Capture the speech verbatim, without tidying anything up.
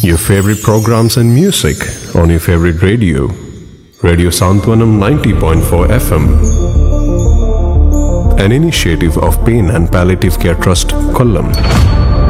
Your favorite programs and music on your favorite radio. Radio Santwanam ninety point four F M. An initiative of Pain and Palliative Care Trust, Kollam.